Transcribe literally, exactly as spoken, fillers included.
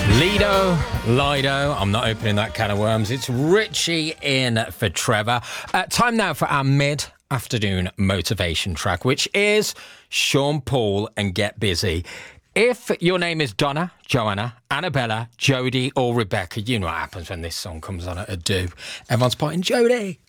Lido, Lido, I'm not opening that can of worms. It's Richie in for Trevor. Uh, time now for our mid-afternoon motivation track, which is Sean Paul and Get Busy. If your name is Donna, Joanna, Annabella, Jodie or Rebecca, you know what happens when this song comes on at a do. Everyone's pointing Jodie.